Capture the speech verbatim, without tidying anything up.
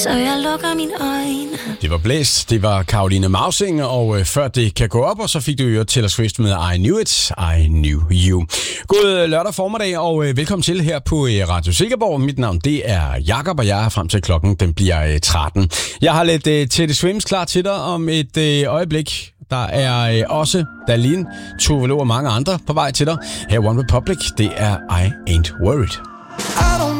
så jeg lukker mine øjne. Det var blæst, det var Caroline Mausing, og øh, før det kan gå op, og så fik du jo Taylor Swift med I Knew It, I Knew You. God lørdag formiddag, og øh, velkommen til her på øh, Radio Silkeborg. Mit navn, det er Jakob, og jeg er frem til klokken, den bliver øh, tretten. Jeg har lidt øh, Teddy Swims klar til dig om et øh, øjeblik. Der er øh, også Dalin, Tove Lo og mange andre på vej til dig. Her One Republic, det er I Ain't Worried.